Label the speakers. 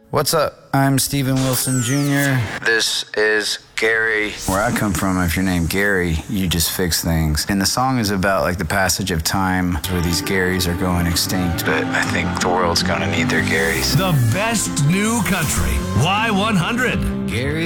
Speaker 1: What's up? I'm Steven Wilson Jr. This is Gary. Where I come from, if you're named Gary, you just fix things. And the song is about like the passage of time where these Garys are going extinct. But I think the world's gonna need their Garys.
Speaker 2: The best new country. Y100.
Speaker 1: Gary